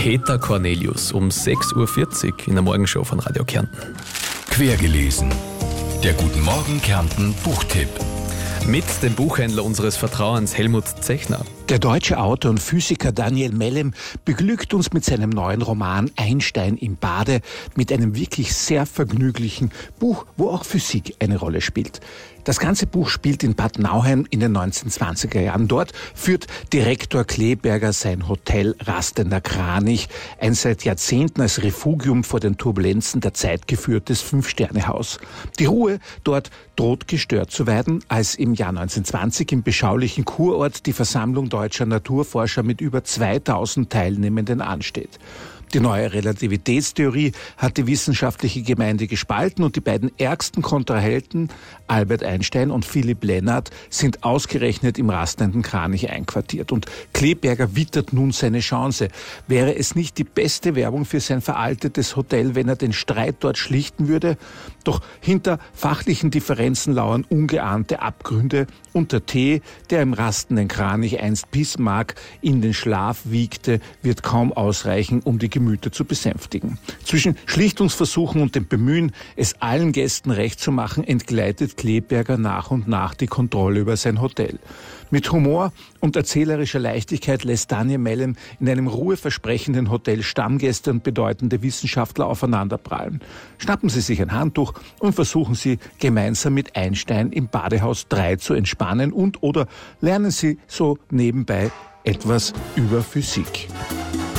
Peter Cornelius um 6.40 Uhr in der Morgenshow von Radio Kärnten. Quergelesen. Der Guten Morgen Kärnten Buchtipp. Mit dem Buchhändler unseres Vertrauens, Helmut Zechner. Der deutsche Autor und Physiker Daniel Mellem beglückt uns mit seinem neuen Roman Einstein im Bade mit einem wirklich sehr vergnüglichen Buch, wo auch Physik eine Rolle spielt. Das ganze Buch spielt in Bad Nauheim in den 1920er Jahren. Dort führt Direktor Kleberger sein Hotel Rastender Kranich, ein seit Jahrzehnten als Refugium vor den Turbulenzen der Zeit geführtes 5-Sterne-Haus. Die Ruhe dort droht gestört zu werden, als im Jahr 1920 im beschaulichen Kurort die Versammlung deutscher Naturforscher mit über 2000 Teilnehmenden ansteht. Die neue Relativitätstheorie hat die wissenschaftliche Gemeinde gespalten und die beiden ärgsten Kontrahenten, Albert Einstein und Philipp Lenard, sind ausgerechnet im rastenden Kranich einquartiert. Und Kleberger wittert nun seine Chance. Wäre es nicht die beste Werbung für sein veraltetes Hotel, wenn er den Streit dort schlichten würde? Doch hinter fachlichen Differenzen lauern ungeahnte Abgründe und der Tee, der im rastenden Kranich einst Bismarck in den Schlaf wiegte, wird kaum ausreichen, um die Gemüter zu besänftigen. Zwischen Schlichtungsversuchen und dem Bemühen, es allen Gästen recht zu machen, entgleitet Kleberger nach und nach die Kontrolle über sein Hotel. Mit Humor und erzählerischer Leichtigkeit lässt Daniel Mellem in einem ruheversprechenden Hotel Stammgäste und bedeutende Wissenschaftler aufeinanderprallen. Schnappen Sie sich ein Handtuch und versuchen Sie gemeinsam mit Einstein im Badehaus 3 zu entspannen und oder lernen Sie so nebenbei etwas über Physik.